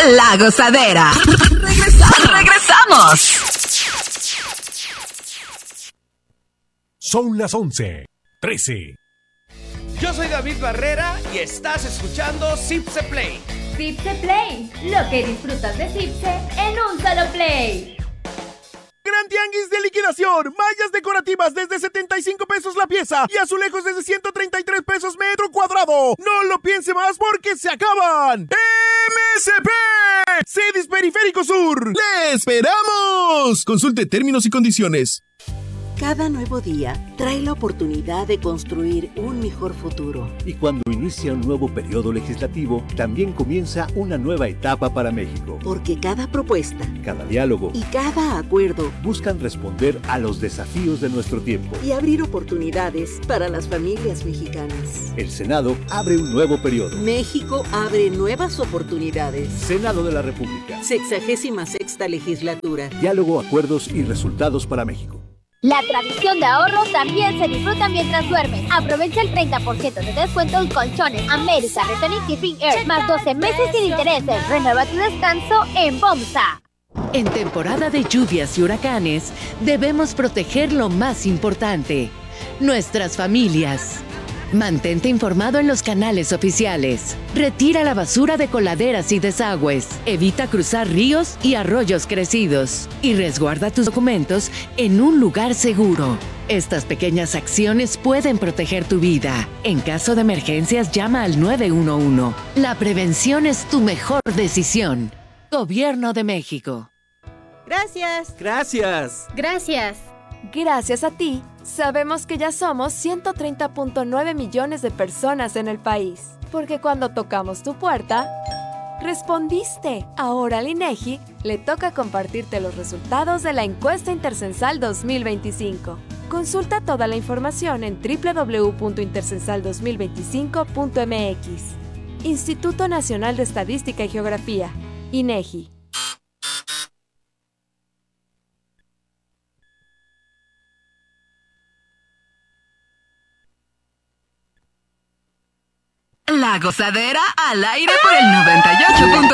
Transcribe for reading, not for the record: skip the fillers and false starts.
La Gozadera. Regresamos. Son las 11:13. Yo soy David Barrera y estás escuchando Zipse Play. Zipse Play, lo que disfrutas de Zipse en un solo play. Gran tianguis de liquidación. Mallas decorativas desde 75 pesos la pieza y azulejos desde 133 pesos metro cuadrado. No lo piense más porque se acaban. MSP Cedis Periférico Sur. ¡Le esperamos! Consulte términos y condiciones. Cada nuevo día trae la oportunidad de construir un mejor futuro. Y cuando inicia un nuevo periodo legislativo, también comienza una nueva etapa para México. Porque cada propuesta, cada diálogo y cada acuerdo buscan responder a los desafíos de nuestro tiempo y abrir oportunidades para las familias mexicanas. El Senado abre un nuevo periodo. México abre nuevas oportunidades. Senado de la República. 66ª legislatura. Diálogo, acuerdos y resultados para México. La tradición de ahorro también se disfruta mientras duermes. Aprovecha el 30% de descuento en colchones América, Resonic y King Air, más 12 meses sin intereses. Renueva tu descanso en Bomsa. En temporada de lluvias y huracanes, debemos proteger lo más importante, nuestras familias. Mantente informado en los canales oficiales. Retira la basura de coladeras y desagües. Evita cruzar ríos y arroyos crecidos. Y resguarda tus documentos en un lugar seguro. Estas pequeñas acciones pueden proteger tu vida. En caso de emergencias, llama al 911. La prevención es tu mejor decisión. Gobierno de México. Gracias. Gracias. Gracias. Gracias a ti, sabemos que ya somos 130.9 millones de personas en el país. Porque cuando tocamos tu puerta, respondiste. Ahora al INEGI le toca compartirte los resultados de la encuesta Intercensal 2025. Consulta toda la información en www.intercensal2025.mx. Instituto Nacional de Estadística y Geografía, INEGI. La Gozadera al aire por el 98.5.